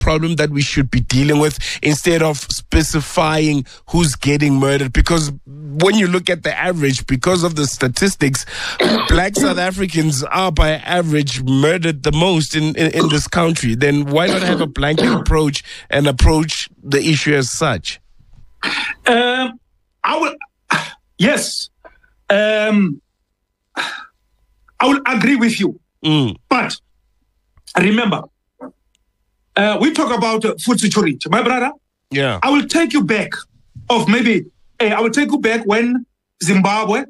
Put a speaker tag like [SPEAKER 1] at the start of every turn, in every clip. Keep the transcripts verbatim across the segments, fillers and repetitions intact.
[SPEAKER 1] problem that we should be dealing with instead of specifying who's getting murdered? Because when you look at the average, because of the statistics, black South Africans are by average murdered the most in, in, in this country. Then why not have a blanket approach and approach the issue as such?
[SPEAKER 2] Um, I will, yes, um, I will agree with you.
[SPEAKER 1] Mm.
[SPEAKER 2] But remember, uh, we talk about uh, food security, my brother.
[SPEAKER 1] Yeah,
[SPEAKER 2] I will take you back of maybe, uh, I will take you back when Zimbabwe, uh,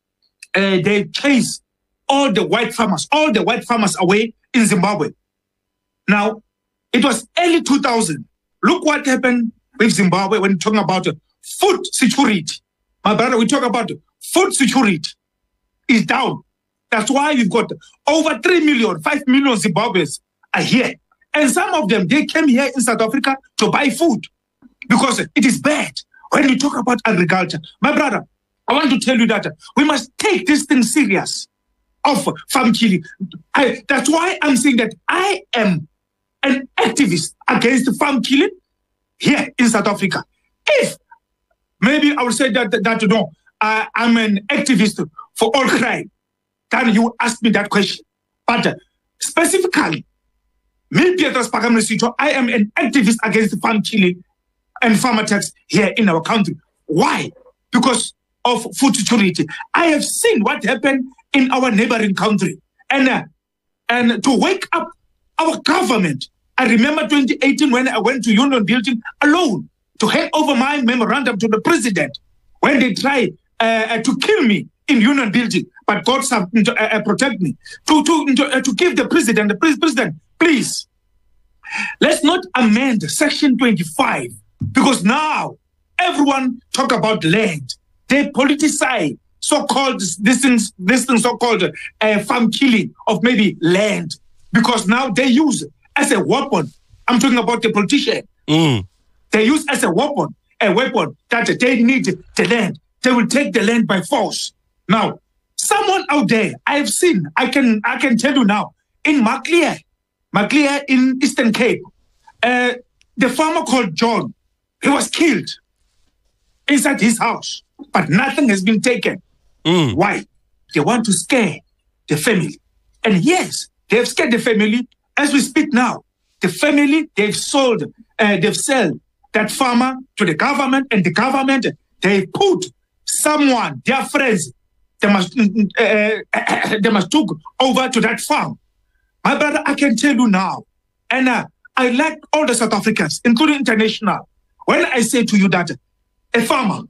[SPEAKER 2] they chased all the white farmers, all the white farmers away in Zimbabwe. Now, it was early two thousand. Look what happened with Zimbabwe when talking about uh, food security. My brother, we talk about food security is down. That's why we've got over three million, five million Zimbabweans are here. And some of them, they came here in South Africa to buy food because it is bad when you talk about agriculture. My brother, I want to tell you that we must take this thing serious of farm killing. I, that's why I'm saying that I am an activist against farm killing here in South Africa. If maybe I would say that, that, that no, uh, I'm an activist for all crime, then you ask me that question. But uh, specifically, me, Petrus Phakamile-Sitho, I am an activist against farm killing and farm attacks here in our country. Why? Because of food security. I have seen what happened in our neighboring country. And, uh, and to wake up our government, I remember twenty eighteen when I went to Union Building alone to hand over my memorandum to the president when they tried uh, to kill me in Union Building, but God uh, uh, protect me. To to to, uh, to give the president, the president, please, let's not amend Section twenty-five because now everyone talk about land. They politicize so-called this things, this thing so-called uh, farm killing of maybe land because now they use it as a weapon. I'm talking about the politician.
[SPEAKER 1] Mm.
[SPEAKER 2] They use as a weapon, a weapon that they need the land. They will take the land by force. Now, someone out there, I have seen, I can I can tell you now, in Maclear, Maclear in Eastern Cape, uh, the farmer called John, he was killed inside his house, but nothing has been taken.
[SPEAKER 1] Mm.
[SPEAKER 2] Why? They want to scare the family. And yes, they have scared the family. As we speak now, the family, they've sold, uh, they've sold that farmer to the government, and the government, they put someone, their friends, they must, uh, they must took over to that farm. My brother, I can tell you now, and uh, I like all the South Africans, including international, when I say to you that a farmer,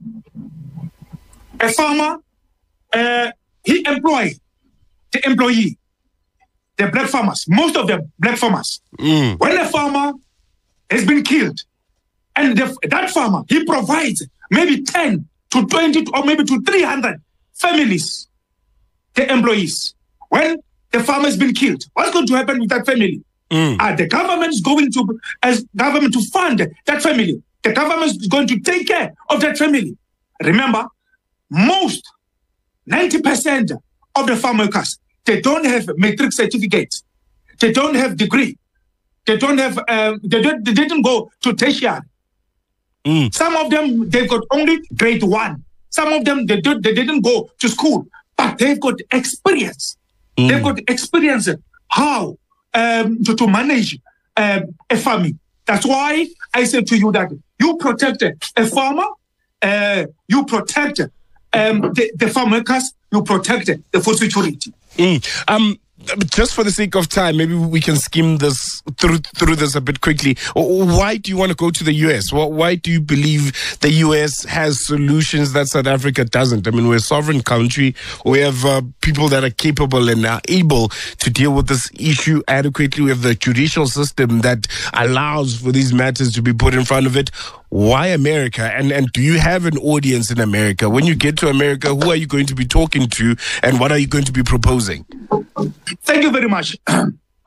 [SPEAKER 2] a farmer, uh, he employ the employee, the black farmers, most of them black farmers.
[SPEAKER 1] Mm.
[SPEAKER 2] When a farmer has been killed, and the, that farmer, he provides maybe ten to twenty or maybe to three hundred families, the employees. When the farmer has been killed, what's going to happen with that family?
[SPEAKER 1] Mm.
[SPEAKER 2] Uh, the government is going to, as government to fund that family. The government is going to take care of that family. Remember, most, ninety percent of the farm workers, they don't have matric certificates. They don't have degree. They don't have, uh, they, don't, they didn't go to tertiary.
[SPEAKER 1] Mm.
[SPEAKER 2] Some of them, they've got only grade one. Some of them, they, do, they didn't go to school, but they've got experience. Mm. They've got experience how um, to, to manage um, a farming. That's why I say to you that you protect a farmer, uh, you protect um, the, the farm workers, you protect the food security.
[SPEAKER 1] Mm. Um, just for the sake of time, maybe we can skim this through through this a bit quickly. Why do you want to go to the U S? Why do you believe the U S has solutions that South Africa doesn't? I mean, we're a sovereign country. We have uh, people that are capable and are able to deal with this issue adequately. We have the judicial system that allows for these matters to be put in front of it. Why America? And and do you have an audience in America? When you get to America, who are you going to be talking to, and what are you going to be proposing?
[SPEAKER 2] Thank you very much. Uh,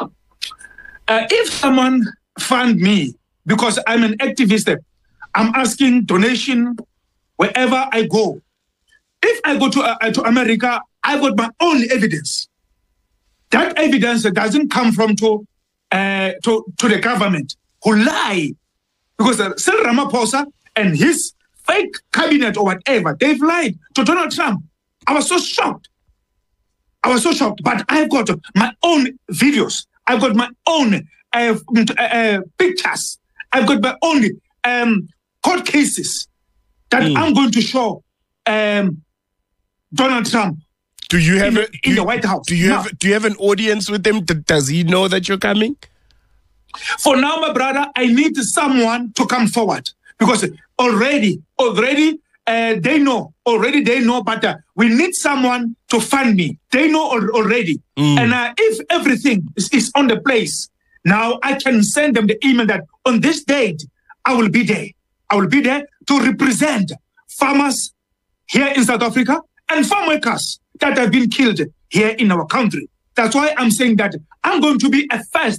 [SPEAKER 2] if someone fund me, because I'm an activist, I'm asking donation wherever I go. If I go to uh, to America, I got my own evidence. That evidence doesn't come from to uh, to to the government. who lie. Because uh, Cyril Ramaphosa and his fake cabinet or whatever, they've lied to Donald Trump. I was so shocked. I was so shocked. But I've got my own videos. I've got my own uh, uh, pictures. I've got my own um, court cases that mm. I'm going to show um, Donald Trump.
[SPEAKER 1] Do you have
[SPEAKER 2] in,
[SPEAKER 1] a,
[SPEAKER 2] in
[SPEAKER 1] you,
[SPEAKER 2] the White House?
[SPEAKER 1] Do you
[SPEAKER 2] now,
[SPEAKER 1] have Do you have an audience with him? Does he know that you're coming?
[SPEAKER 2] For now, my brother, I need someone to come forward because already, already uh, they know. Already they know, but uh, we need someone to fund me. They know al- already. Mm. And uh, if everything is, is on the place, now I can send them the email that on this date, I will be there. I will be there to represent farmers here in South Africa and farm workers that have been killed here in our country. That's why I'm saying that I'm going to be a first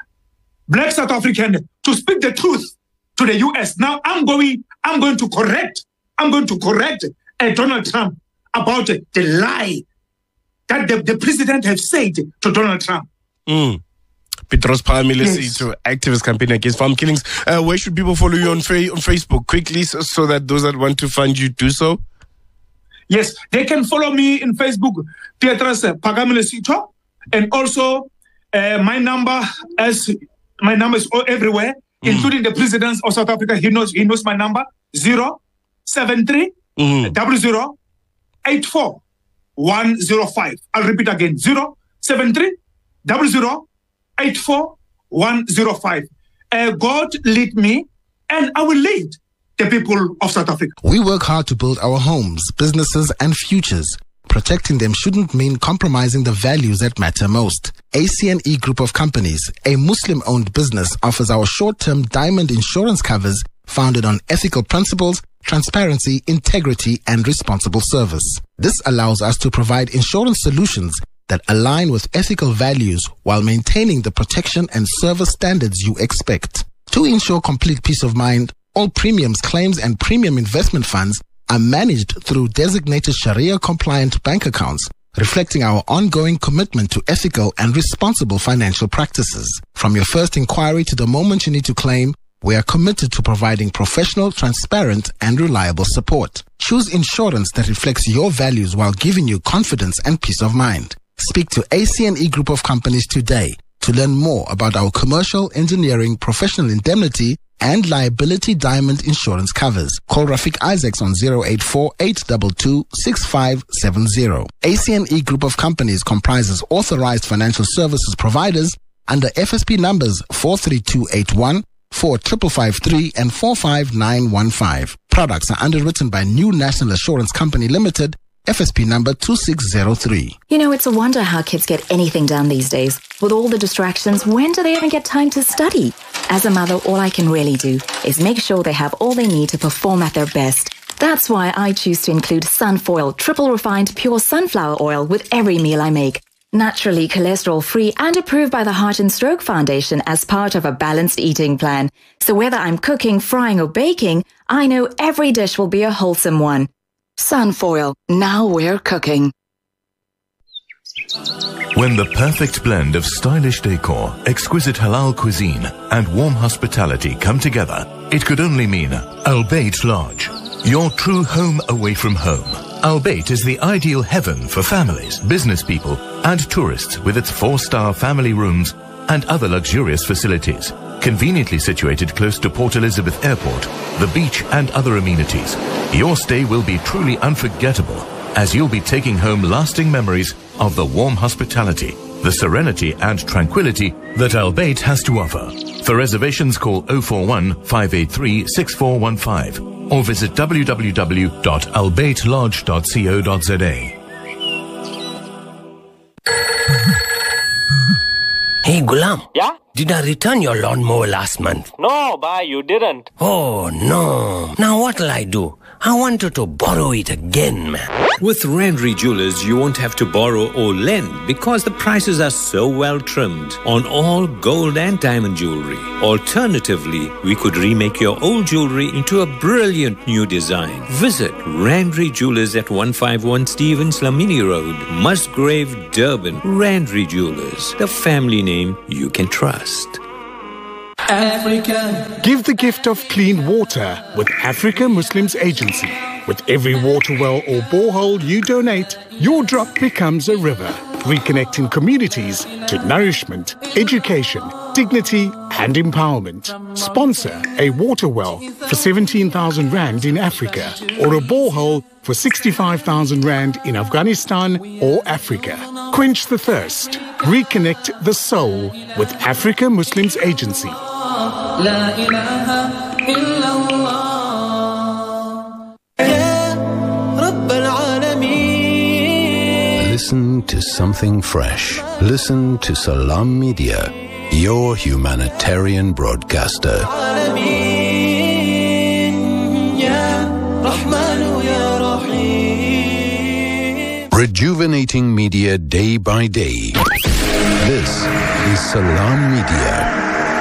[SPEAKER 2] Black South African to speak the truth to the U S. Now I'm going, I'm going to correct, I'm going to correct uh, Donald Trump about uh, the lie that the, the president has said to Donald Trump.
[SPEAKER 1] Mm. Petros Phamile,
[SPEAKER 2] Yes.
[SPEAKER 1] to activist campaign against farm killings. Uh, where should people follow you on, fa- on Facebook quickly so, so that those that want to fund you do so?
[SPEAKER 2] Yes, they can follow me in Facebook, Petros Phamile Sitho, and also uh, my number as my number is all everywhere, mm. including the president of South Africa. He knows he knows my number zero seven three double zero eight four one zero five. I'll repeat again zero seven three double zero eight four one zero five. Uh, God lead me, and I will lead the people of South Africa.
[SPEAKER 3] We work hard to build our homes, businesses, and futures. Protecting them shouldn't mean compromising the values that matter most. A C N E Group of Companies, a Muslim-owned business, offers our short-term diamond insurance covers founded on ethical principles, transparency, integrity, and responsible service. This allows us to provide insurance solutions that align with ethical values while maintaining the protection and service standards you expect. To ensure complete peace of mind, all premiums, claims, and premium investment funds are managed through designated Sharia-compliant bank accounts, reflecting our ongoing commitment to ethical and responsible financial practices. From your first inquiry to the moment you need to claim, we are committed to providing professional, transparent, and reliable support. Choose insurance that reflects your values while giving you confidence and peace of mind. Speak to A C N E Group of Companies today to learn more about our commercial, engineering, professional indemnity, and liability diamond insurance covers. Call Rafik Isaacs on zero eight four eight two two six five seven zero. A C N E Group of Companies comprises authorized financial services providers under F S P numbers four three two eight one, four five five three, and four five nine one five. Products are underwritten by New National Assurance Company Limited, F S P number two six zero three.
[SPEAKER 4] You know, it's a wonder how kids get anything done these days. With all the distractions, when do they even get time to study? As a mother, all I can really do is make sure they have all they need to perform at their best. That's why I choose to include Sunfoil triple refined pure sunflower oil with every meal I make. Naturally cholesterol-free and approved by the Heart and Stroke Foundation as part of a balanced eating plan. So whether I'm cooking, frying, or baking, I know every dish will be a wholesome one. Sunfoil, now we're cooking.
[SPEAKER 5] When the perfect blend of stylish decor, exquisite halal cuisine, and warm hospitality come together, it could only mean Albeit Lodge, your true home away from home. Albeit is the ideal heaven for families, business people, and tourists with its four-star family rooms and other luxurious facilities. Conveniently situated close to Port Elizabeth Airport, the beach, and other amenities, your stay will be truly unforgettable, as you'll be taking home lasting memories of the warm hospitality, the serenity and tranquility that Albeit has to offer. For reservations, call zero four one, five eight three, six four one five or visit w w w dot albeit lodge dot co dot z a.
[SPEAKER 6] Hey, Gulam.
[SPEAKER 7] Yeah?
[SPEAKER 6] Did I return your lawnmower last month?
[SPEAKER 7] No, bye, you didn't.
[SPEAKER 6] Oh, no. Now what'll I do? I wanted to borrow it again, man.
[SPEAKER 8] With Randry Jewelers, you won't have to borrow or lend because the prices are so well trimmed on all gold and diamond jewelry. Alternatively, we could remake your old jewelry into a brilliant new design. Visit Randry Jewelers at one fifty-one Stevens Lamini Road, Musgrave, Durban. Randry Jewelers, the family name you can trust.
[SPEAKER 7] Africa. Give the gift of clean water with Africa Muslims Agency. With every water well or borehole you donate, your drop becomes a river, reconnecting communities to nourishment, education, dignity and empowerment. Sponsor a water well for seventeen thousand rand in Africa or a borehole for sixty-five thousand rand in Afghanistan or Africa. Quench the thirst. Reconnect the soul with Africa Muslims Agency. La ilaha illallah.
[SPEAKER 9] Listen to something fresh. Listen to Salam Media, your humanitarian broadcaster. Rejuvenating media day by day. This is Salam Media.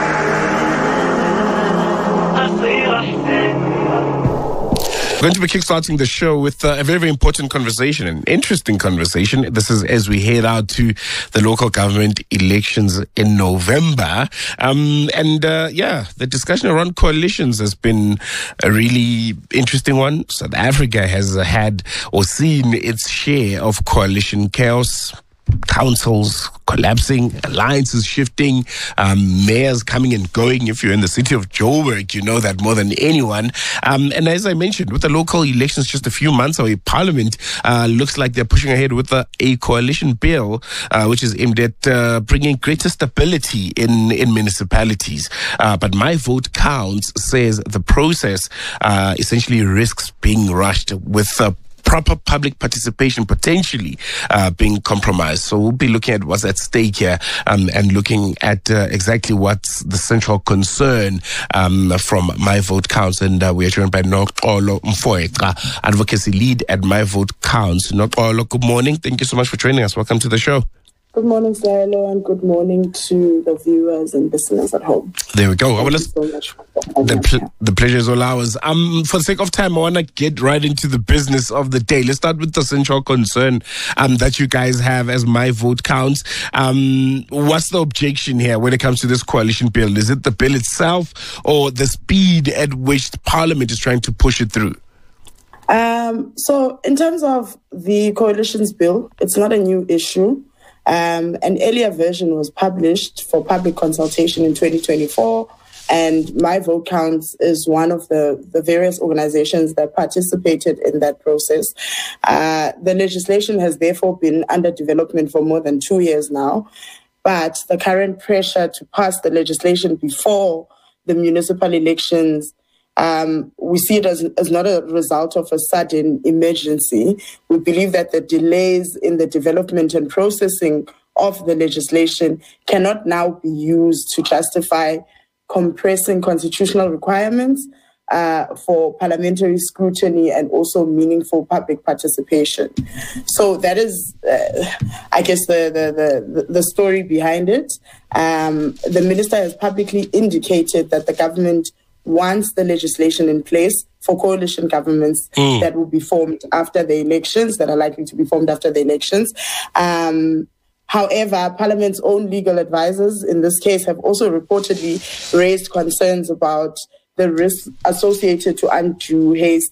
[SPEAKER 1] We're going to be kickstarting the show with uh, a very, very important conversation, an interesting conversation. This is as we head out to the local government elections in November. Um, and, uh, yeah, the discussion around coalitions has been a really interesting one. South Africa has had or seen its share of coalition chaos. Councils collapsing, alliances shifting, um, mayors coming and going. If you're in the city of Joburg, you know that more than anyone. Um, and as I mentioned, with the local elections just a few months away, Parliament uh, looks like they're pushing ahead with a, a coalition bill, uh, which is aimed at uh, bringing greater stability in, in municipalities. Uh, but My Vote Counts says the process uh, essentially risks being rushed with uh, proper public participation potentially uh, being compromised. So we'll be looking at what's at stake here um, and looking at uh, exactly what's the central concern um, from My Vote Counts. And uh, we are joined by Noxolo Mfoeka, advocacy lead at My Vote Counts. Noxolo, good morning. Thank you so much for joining us. Welcome to the show.
[SPEAKER 10] Good morning, Silo, and good morning to the viewers and listeners at home.
[SPEAKER 1] There we go.
[SPEAKER 10] Thank
[SPEAKER 1] I want
[SPEAKER 10] you
[SPEAKER 1] to.
[SPEAKER 10] so much for
[SPEAKER 1] The, pl- the pleasure is all ours. Um, for the sake of time, I want to get right into the business of the day. Let's start with the central concern um, that you guys have as My Vote Counts. Um, what's the objection here when it comes to this coalition bill? Is it the bill itself or the speed at which the Parliament is trying to push it through?
[SPEAKER 10] Um, so in terms of the coalitions bill, it's not a new issue. Um, an earlier version was published for public consultation in twenty twenty-four, and My Vote Counts is one of the, the various organizations that participated in that process. Uh, the legislation has therefore been under development for more than two years now, but the current pressure to pass the legislation before the municipal elections, Um, we see it as, as not a result of a sudden emergency. We believe that the delays in the development and processing of the legislation cannot now be used to justify compressing constitutional requirements uh, for parliamentary scrutiny and also meaningful public participation. So that is, uh, I guess, the, the, the, the story behind it. Um, the minister has publicly indicated that the government wants the legislation in place for coalition governments mm. that will be formed after the elections, that are likely to be formed after the elections. Um, however, Parliament's own legal advisors in this case have also reportedly raised concerns about the risks associated to undue haste.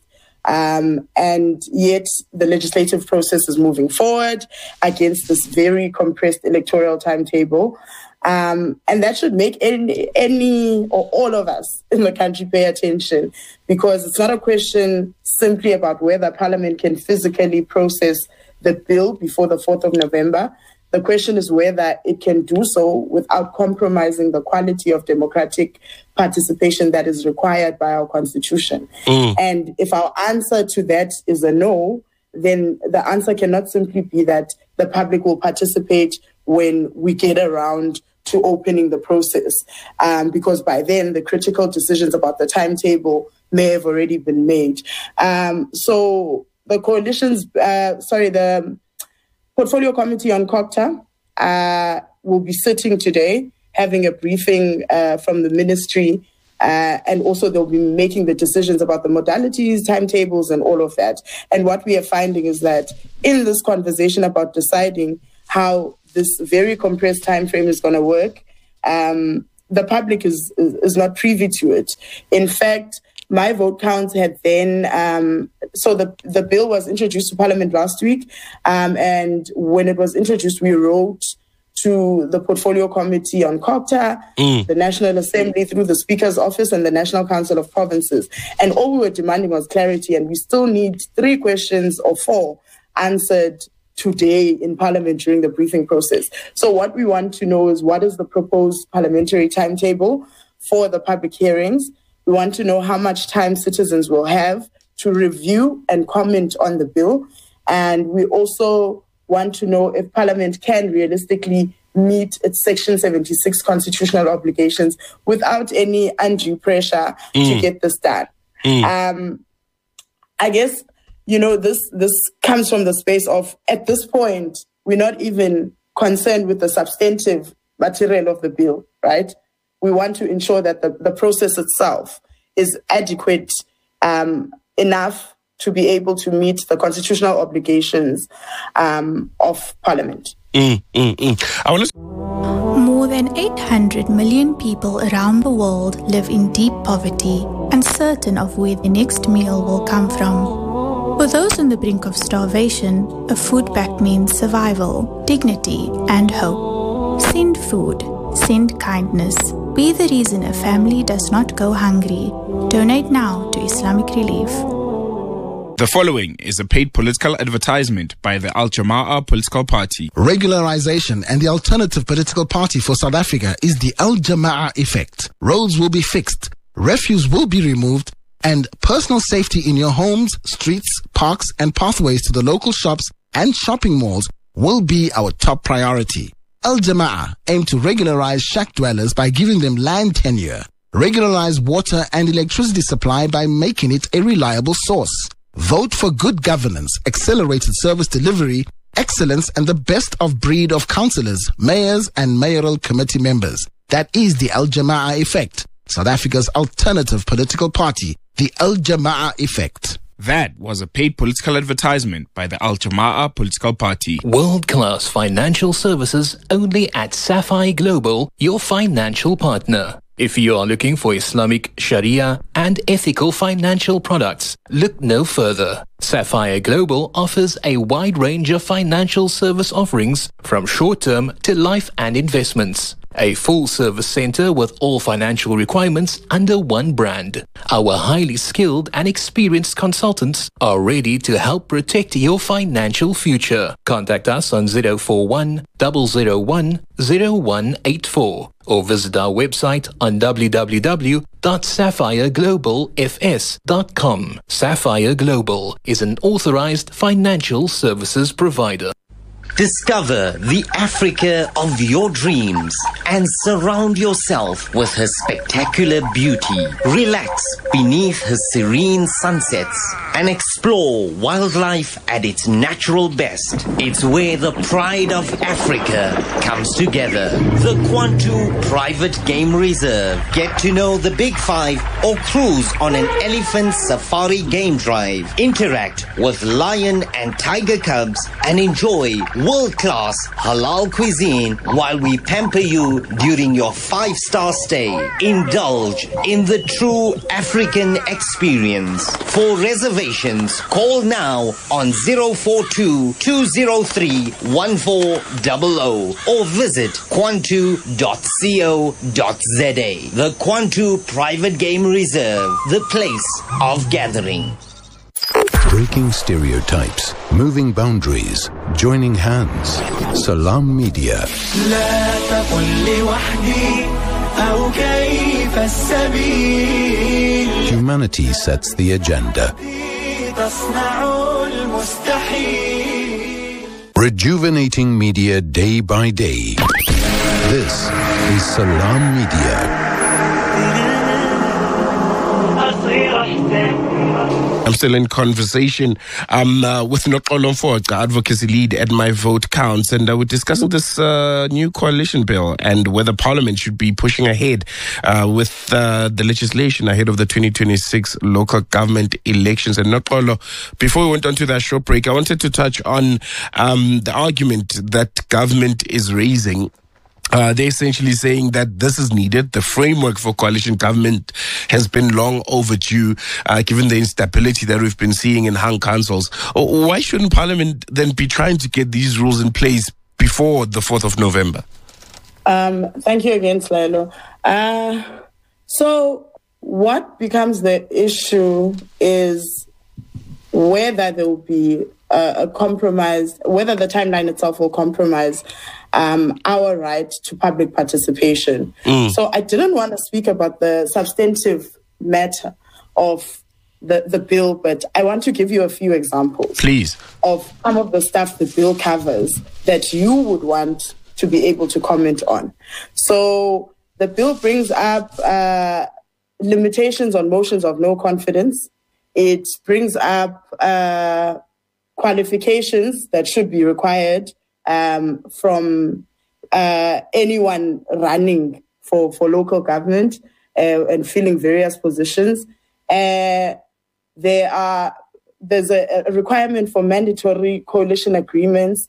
[SPEAKER 10] Um, and yet the legislative process is moving forward against this very compressed electoral timetable. Um, and that should make any, any or all of us in the country pay attention, because it's not a question simply about whether Parliament can physically process the bill before the fourth of November. The question is whether it can do so without compromising the quality of democratic participation that is required by our Constitution. Mm. And if our answer to that is a no, then the answer cannot simply be that the public will participate when we get around to opening the process, um, because by then the critical decisions about the timetable may have already been made. Um, so the coalitions, uh, sorry, the Portfolio Committee on COGTA uh, will be sitting today, having a briefing uh, from the ministry, uh, and also they'll be making the decisions about the modalities, timetables, and all of that. And what we are finding is that in this conversation about deciding how this very compressed time frame is going to work, um, the public is, is, is not privy to it. In fact, My Vote Count had then, um, so the, the bill was introduced to Parliament last week, um, and when it was introduced, we wrote to the Portfolio Committee on COGTA, mm. the National Assembly through the Speaker's Office and the National Council of Provinces. And all we were demanding was clarity, and we still need three questions or four answered today in Parliament during the briefing process. So what we want to know is what is the proposed parliamentary timetable for the public hearings. We want to know how much time citizens will have to review and comment on the bill. And we also want to know if Parliament can realistically meet its Section seventy-six constitutional obligations without any undue pressure mm. to get this done. Mm. Um, I guess, you know, this this comes from the space of, at this point, we're not even concerned with the substantive material of the bill, right? We want to ensure that the, the process itself is adequate um, enough to be able to meet the constitutional obligations um, of Parliament.
[SPEAKER 1] Mm, mm, mm. I want to...
[SPEAKER 11] More than eight hundred million people around the world live in deep poverty, uncertain of where the next meal will come from. For those on the brink of starvation, a food pact means survival, dignity, and hope. Send food. Send kindness. Be the reason a family does not go hungry. Donate now to Islamic Relief.
[SPEAKER 1] The following is a paid political advertisement by the Al Jama'ah political party.
[SPEAKER 3] Regularization and the alternative political party for South Africa is the Al Jama'ah effect. Roads will be fixed, refuse will be removed, and personal safety in your homes, streets, parks, and pathways to the local shops and shopping malls will be our top priority. Al Jama'ah aim to regularize shack dwellers by giving them land tenure, regularize water and electricity supply by making it a reliable source. Vote for good governance, accelerated service delivery, excellence, and the best of breed of councillors, mayors, and mayoral committee members. That is the Al Jama'ah effect, South Africa's alternative political party, the Al Jama'ah effect.
[SPEAKER 1] That was a paid political advertisement by the Al Jama'ah political party.
[SPEAKER 12] World-class financial services only at Sapphire Global, your financial partner. If you are looking for Islamic, Sharia, and ethical financial products, look no further. Sapphire Global offers a wide range of financial service offerings from short-term to life and investments. A full-service center with all financial requirements under one brand. Our highly skilled and experienced consultants are ready to help protect your financial future. Contact us on zero four one, zero zero one, zero one eight four or visit our website on w w w dot sapphire global f s dot com. Sapphire Global is an authorized financial services provider.
[SPEAKER 13] Discover the Africa of your dreams and surround yourself with her spectacular beauty. Relax beneath her serene sunsets and explore wildlife at its natural best. It's where the pride of Africa comes together. The Kwantu Private Game Reserve. Get to know the Big Five or cruise on an elephant safari game drive. Interact with lion and tiger cubs and enjoy world-class halal cuisine while we pamper you during your five-star stay. Indulge in the true African experience. For reservations, call now on zero four two, two zero three, one four zero zero or visit kwantu dot co dot za. The Kwantu Private Game Reserve, the place of gathering.
[SPEAKER 9] Breaking stereotypes, moving boundaries, joining hands. Salam Media. Humanity sets the agenda. Rejuvenating media day by day. This is Salam Media.
[SPEAKER 1] I'm still in conversation um, uh, with Noxolo Mfoxa, advocacy lead at My Vote Counts, and uh, we're discussing this uh, new coalition bill and whether Parliament should be pushing ahead uh, with uh, the legislation ahead of the twenty twenty-six local government elections. And Noxolo, before we went on to that short break, I wanted to touch on um, the argument that government is raising Uh, they're essentially saying that this is needed. The framework for coalition government has been long overdue, uh, given the instability that we've been seeing in hung councils. Why shouldn't Parliament then be trying to get these rules in place before the fourth of November?
[SPEAKER 10] Um, thank you again, Slilo. Uh, so what becomes the issue is whether there will be a, a compromise, whether the timeline itself will compromise um, our right to public participation. Mm. So I didn't want to speak about the substantive matter of the, the bill, but I want to give you a few examples.
[SPEAKER 1] Please.
[SPEAKER 10] Of some of the stuff the bill covers that you would want to be able to comment on. So the bill brings up uh, limitations on motions of no confidence. It brings up uh, qualifications that should be required um, from uh, anyone running for, for local government uh, and filling various positions. Uh, there are there's a, a requirement for mandatory coalition agreements,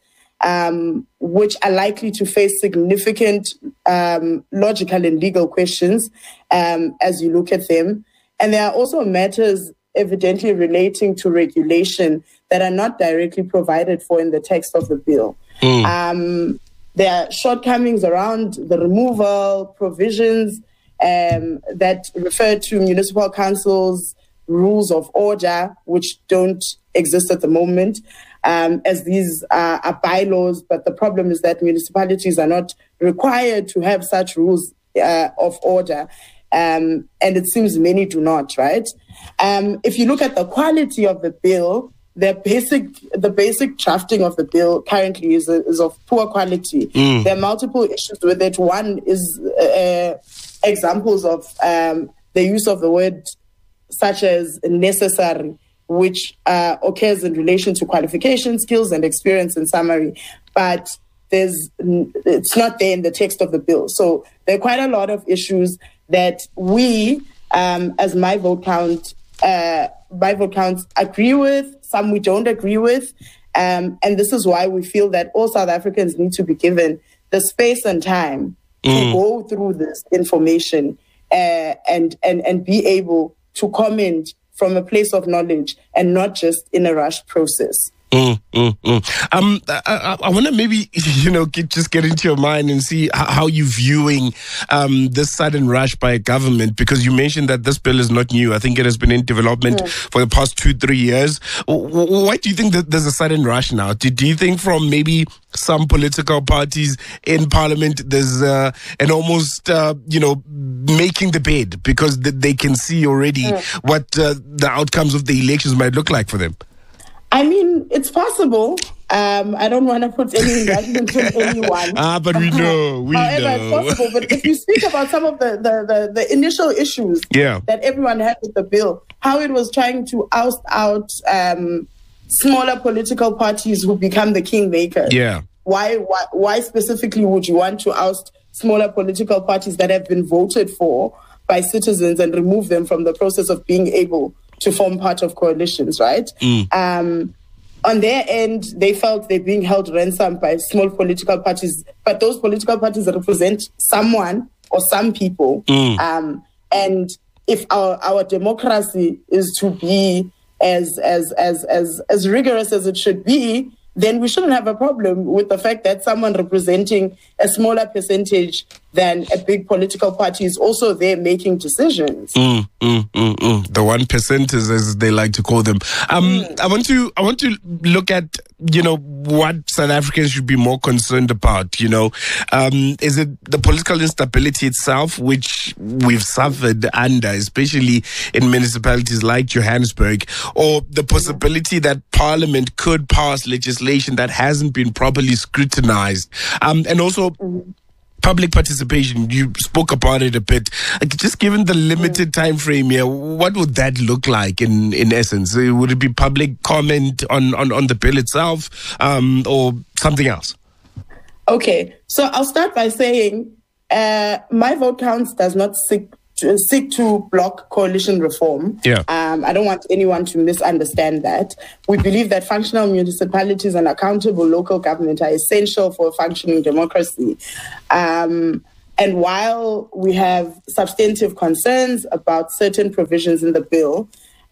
[SPEAKER 10] um, which are likely to face significant um, logical and legal questions um, as you look at them. And there are also matters evidently relating to regulation that are not directly provided for in the text of the bill. Mm. Um, there are shortcomings around the removal provisions um, that refer to municipal councils' rules of order, which don't exist at the moment, um, as these are, are bylaws. But the problem is that municipalities are not required to have such rules uh, of order. Um, and it seems many do not, right? Um, if you look at the quality of the bill, the basic the basic drafting of the bill currently is, is of poor quality. Mm. There are multiple issues with it. One is uh, examples of um, the use of the word such as necessary, which uh, occurs in relation to qualification, skills, and experience in summary. But there's it's not there in the text of the bill. So there are quite a lot of issues that we, um, as My Vote Count, uh, My Vote Counts agree with, some we don't agree with. Um, and this is why we feel that all South Africans need to be given the space and time mm. to go through this information uh, and, and, and be able to comment from a place of knowledge and not just in a rushed process.
[SPEAKER 1] Mm, mm, mm. Um, I, I, I want to maybe, you know, get, just get into your mind and see how, how you're viewing um, this sudden rush by government, because you mentioned that this bill is not new. I think it has been in development mm. for the past two, three years. Why do you think that there's a sudden rush now? Do, do you think from maybe some political parties in parliament, there's uh, an almost, uh, you know, making the bed because they can see already mm. what uh, the outcomes of the elections might look like for them?
[SPEAKER 10] I mean, it's possible. Um, I don't want to put any judgment on anyone.
[SPEAKER 1] Ah, but we know. We
[SPEAKER 10] However,
[SPEAKER 1] know.
[SPEAKER 10] it's possible. But if you speak about some of the, the, the, the initial issues
[SPEAKER 1] yeah.
[SPEAKER 10] that everyone had with the bill, how it was trying to oust out um, smaller political parties who become the kingmakers.
[SPEAKER 1] Yeah.
[SPEAKER 10] Why, why, why specifically would you want to oust smaller political parties that have been voted for by citizens and remove them from the process of being able to form part of coalitions, right?
[SPEAKER 1] Mm.
[SPEAKER 10] Um, on their end, they felt they're being held ransom by small political parties, but those political parties represent someone or some people.
[SPEAKER 1] Mm.
[SPEAKER 10] Um, and if our, our democracy is to be as, as, as, as, as rigorous as it should be, then we shouldn't have a problem with the fact that someone representing a smaller percentage than a big political party is also there making decisions.
[SPEAKER 1] Mm, mm, mm, mm. The one percenters, as they like to call them. Um, mm. I want to, I want to look at, you know, what South Africans should be more concerned about. You know, um, is it the political instability itself, which we've suffered under, especially in municipalities like Johannesburg, or the possibility that Parliament could pass legislation that hasn't been properly scrutinized, um, and also mm. public participation? You spoke about it a bit. Just given the limited time frame here, what would that look like in, in essence? Would it be public comment on, on, on the bill itself, um, or something else?
[SPEAKER 10] Okay, so I'll start by saying uh, My Vote Counts does not seek to seek to block coalition reform.
[SPEAKER 1] Yeah.
[SPEAKER 10] Um, I don't want anyone to misunderstand that. We believe that functional municipalities and accountable local government are essential for a functioning democracy. Um, and while we have substantive concerns about certain provisions in the bill,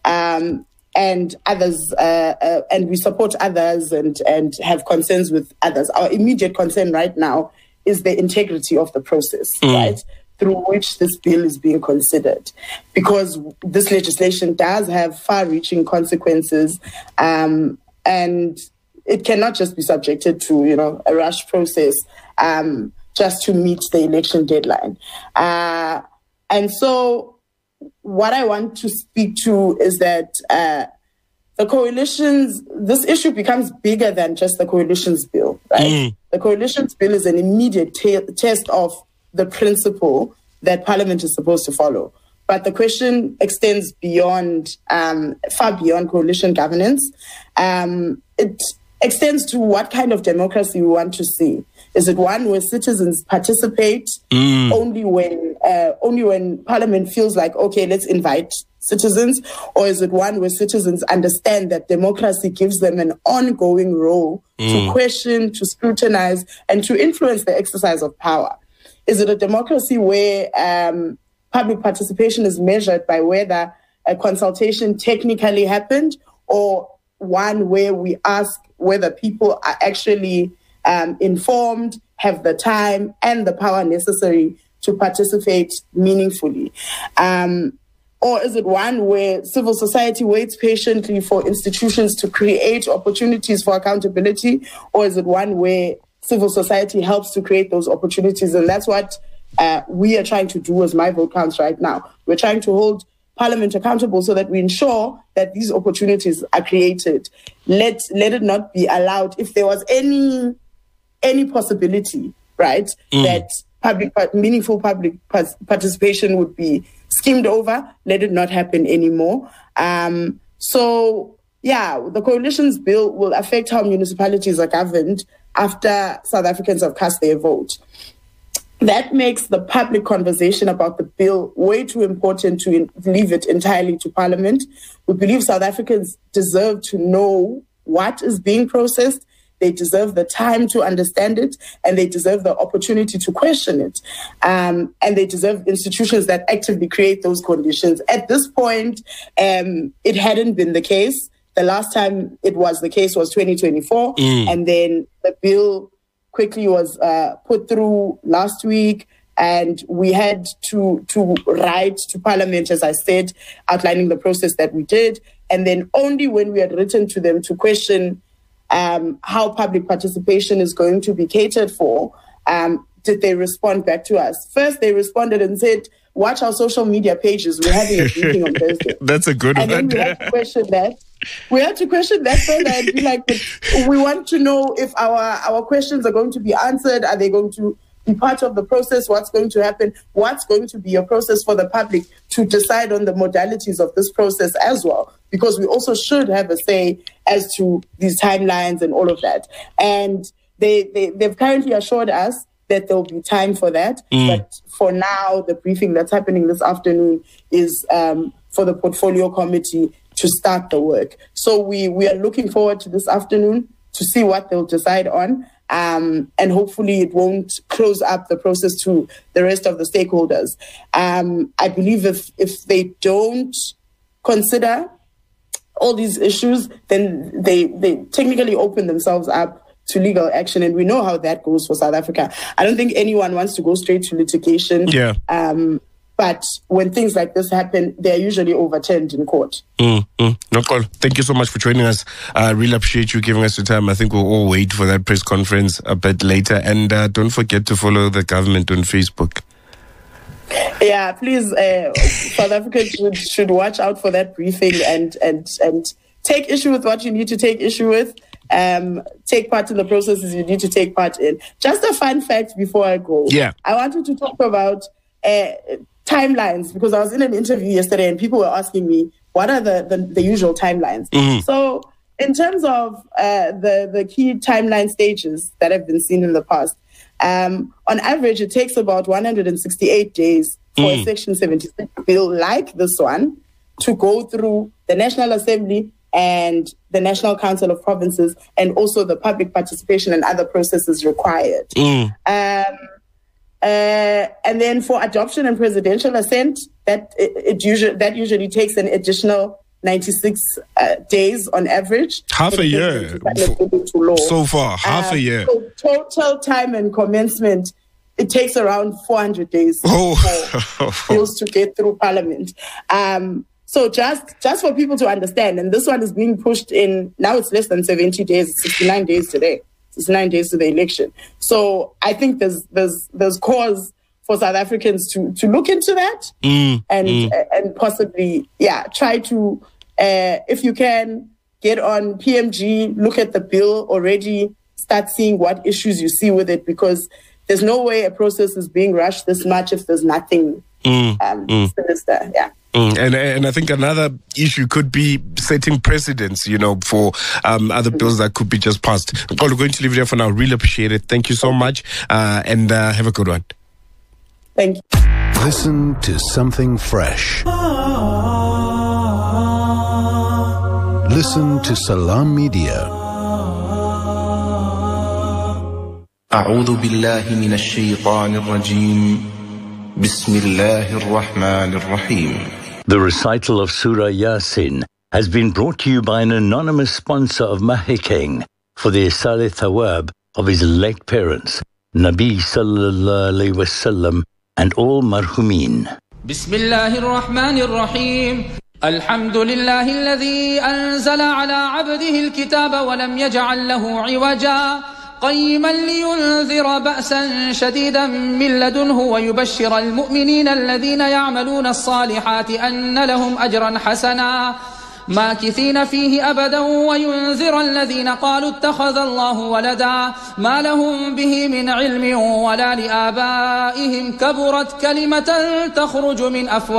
[SPEAKER 10] um, and others, uh, uh, and we support others and, and have concerns with others, our immediate concern right now is the integrity of the process, mm. right? Through which this bill is being considered, because this legislation does have far-reaching consequences, um, and it cannot just be subjected to, you know, a rush process um, just to meet the election deadline. Uh, and so, what I want to speak to is that uh, the coalitions, this issue becomes bigger than just the coalitions bill, right? Mm. The coalitions bill is an immediate t- test of the principle that Parliament is supposed to follow. But the question extends beyond, um, far beyond coalition governance. Um, it extends to what kind of democracy we want to see. Is it one where citizens participate mm. only when uh, only when Parliament feels like, okay, let's invite citizens? Or is it one where citizens understand that democracy gives them an ongoing role mm. to question, to scrutinize, and to influence the exercise of power? Is it a democracy where um, public participation is measured by whether a consultation technically happened, or one where we ask whether people are actually um, informed, have the time and the power necessary to participate meaningfully? Um, or is it one where civil society waits patiently for institutions to create opportunities for accountability? Or is it one where civil society helps to create those opportunities? And that's what uh, we are trying to do as My Vote Counts right now. We're trying to hold Parliament accountable so that we ensure that these opportunities are created. Let let it not be allowed, if there was any any possibility, right, mm. that public meaningful public participation would be skimmed over, let it not happen anymore. Um, so, yeah, the coalitions bill will affect how municipalities are governed after South Africans have cast their vote. That makes the public conversation about the bill way too important to in- leave it entirely to Parliament. We believe South Africans deserve to know what is being processed. They deserve the time to understand it, and they deserve the opportunity to question it. Um, and they deserve institutions that actively create those conditions. At this point, um, it hadn't been the case. The last time it was the case was twenty twenty-four, mm. and then the bill quickly was uh, put through last week, and we had to to write to Parliament, as I said, outlining the process that we did, and then only when we had written to them to question um, how public participation is going to be catered for, um, did they respond back to us. First, they responded and said, watch our social media pages. We're having a briefing on Thursday.
[SPEAKER 1] That's a good
[SPEAKER 10] and
[SPEAKER 1] one.
[SPEAKER 10] And then we had to question that. We had to question that further and be like, but we want to know if our, our questions are going to be answered. Are they going to be part of the process? What's going to happen? What's going to be a process for the public to decide on the modalities of this process as well? Because we also should have a say as to these timelines and all of that. And they, they, they've currently assured us that there'll be time for that. Mm. But for now, the briefing that's happening this afternoon is um, for the portfolio committee to start the work. So we, we are looking forward to this afternoon to see what they'll decide on. Um, and hopefully it won't close up the process to the rest of the stakeholders. Um, I believe if, if they don't consider all these issues, then they, they technically open themselves up to legal action. And we know how that goes for South Africa. I don't think anyone wants to go straight to litigation.
[SPEAKER 1] Yeah.
[SPEAKER 10] Um, But when things like this happen, they're usually overturned in court.
[SPEAKER 1] Mm, mm. No call. Thank you so much for joining us. I uh, really appreciate you giving us your time. I think we'll all wait for that press conference a bit later. And uh, don't forget to follow the government on Facebook.
[SPEAKER 10] Yeah, please, uh, South Africans should, should watch out for that briefing and, and, and take issue with what you need to take issue with. Um, take part in the processes you need to take part in. Just a fun fact before I go.
[SPEAKER 1] Yeah.
[SPEAKER 10] I wanted to talk about uh, timelines, because I was in an interview yesterday and people were asking me, what are the, the, the usual timelines? Mm-hmm. So in terms of uh, the, the key timeline stages that have been seen in the past, um, on average, it takes about one hundred sixty-eight days for
[SPEAKER 1] Mm.
[SPEAKER 10] a Section seventy-six bill like this one to go through the National Assembly and the National Council of Provinces, and also the public participation and other processes required.
[SPEAKER 1] Mm.
[SPEAKER 10] Um, uh, and then for adoption and presidential assent, that it, it usually that usually takes an additional ninety-six uh, days on average.
[SPEAKER 1] Half a year
[SPEAKER 10] to law.
[SPEAKER 1] so far. Half
[SPEAKER 10] Um,
[SPEAKER 1] a year.
[SPEAKER 10] So total time and commencement, it takes around four hundred days
[SPEAKER 1] Oh.
[SPEAKER 10] for bills to get through Parliament. Um, so just just for people to understand, and this one is being pushed in, now it's less than seventy days, sixty-nine days today, sixty-nine days to the election. So I think there's there's there's cause for South Africans to to look into that
[SPEAKER 1] Mm,
[SPEAKER 10] and
[SPEAKER 1] mm.
[SPEAKER 10] uh, and possibly, yeah, try to, uh, if you can, get on P M G, look at the bill already, start seeing what issues you see with it, because there's no way a process is being rushed this much if there's nothing
[SPEAKER 1] Mm,
[SPEAKER 10] um,
[SPEAKER 1] mm.
[SPEAKER 10] sinister. Yeah.
[SPEAKER 1] Mm, and and I think another issue could be setting precedents, you know, for um, other bills that could be just passed. Well, we're going to leave it there for now. Really appreciate it. Thank you so much, uh, and uh, have a good one.
[SPEAKER 10] Thank you.
[SPEAKER 9] Listen to something fresh. Listen to Salam Media.
[SPEAKER 14] أعوذ بالله من الشيطان الرجيم بسم الله الرحمن الرحيم.
[SPEAKER 15] The recital of Surah Yasin has been brought to you by an anonymous sponsor of Mahikeng for the Isale Thawab of his late parents, Nabi Sallallahu Alaihi Wasallam, and all marhumin.
[SPEAKER 16] بسم الله الرحمن الرحيم الحمد لله الذي أنزل على عبده الكتاب ولم يجعل له عوجا قيما لينذر بأسا شديدا من لدنه ويبشر المؤمنين الذين يعملون الصالحات أن لهم أجرا حسنا ماكثين فيه أبدا وينذر الذين قالوا اتخذ الله ولدا ما لهم به من علم ولا لآبائهم كبرت كلمة تخرج من أفواههم